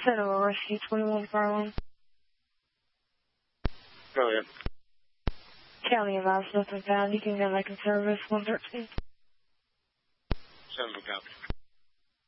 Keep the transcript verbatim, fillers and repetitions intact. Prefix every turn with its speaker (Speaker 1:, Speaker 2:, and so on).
Speaker 1: Federal Rescue twenty-one Garland.
Speaker 2: Go ahead.
Speaker 1: County advised nothing found. You can go back in service one thirteen.
Speaker 2: Send them a copy.